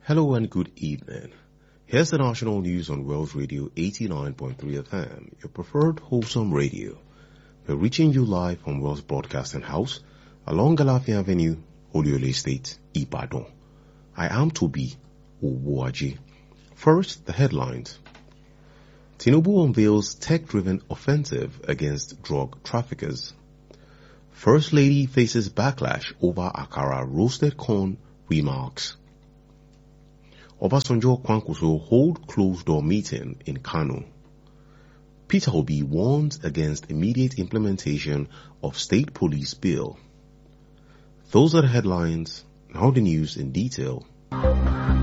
Hello and good evening. Here's the national news on Wells Radio 89.3 FM, your preferred wholesome radio. We're reaching you live from Wells Broadcasting House along Galafia Avenue, Oluyole Estate, Ibadan. I am Tobi Owoaji. First, the headlines. Tinubu unveils tech-driven offensive against drug traffickers. First Lady faces backlash over Akara roasted corn remarks. Obasanjo Kwankwaso hold closed-door meeting in Kano. Peter Obi warns against immediate implementation of state police bill. Those are the headlines. Now the news in detail.